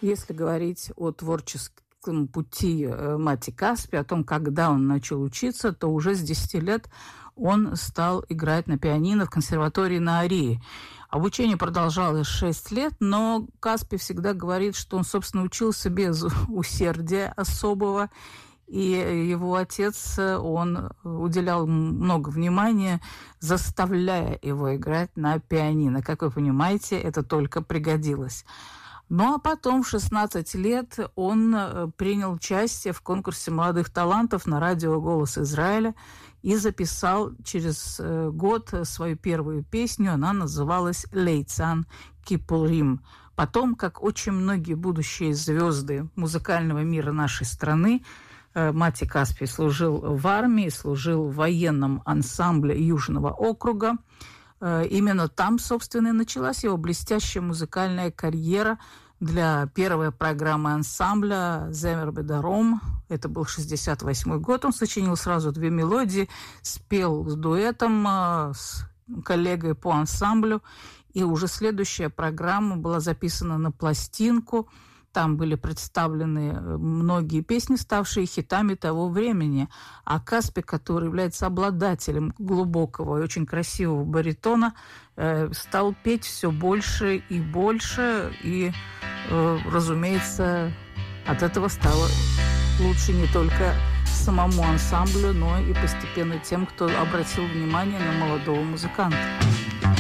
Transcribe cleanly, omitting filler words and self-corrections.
Если говорить о творческом пути Мати Каспи, о том, когда он начал учиться, то уже с 10 лет он стал играть на пианино в консерватории на Арии. Обучение продолжалось 6 лет, но Каспи всегда говорит, что он, собственно, учился без усердия особого. И его отец, он уделял много внимания, заставляя его играть на пианино. Как вы понимаете, это только пригодилось. Ну а потом в 16 лет он принял участие в конкурсе молодых талантов на радио «Голос Израиля» и записал через год свою первую песню. Она называлась «Лейцан Кипурим». Потом, как очень многие будущие звезды музыкального мира нашей страны, Мати Каспи служил в армии, служил в военном ансамбле Южного округа. Именно там, собственно, и началась его блестящая музыкальная карьера. Для первой программы ансамбля «Земер Бедаром», это был 1968 год, он сочинил сразу 2 мелодии, спел с дуэтом с коллегой по ансамблю, и уже следующая программа была записана на пластинку. Там были представлены многие песни, ставшие хитами того времени. А Каспи, который является обладателем глубокого и очень красивого баритона, стал петь все больше и больше. И, разумеется, от этого стало лучше не только самому ансамблю, но и постепенно тем, кто обратил внимание на молодого музыканта.